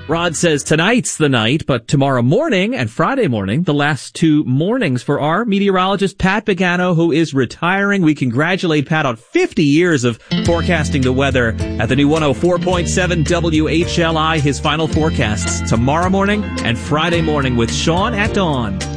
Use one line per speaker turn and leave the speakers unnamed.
Rod says tonight's the night, but tomorrow morning and Friday morning, the last two mornings for our meteorologist, Pat Pagano, who is retiring. We congratulate Pat on 50 years of forecasting the weather at the new 104.7 WHLI. His final forecasts tomorrow morning and Friday morning with Sean at dawn.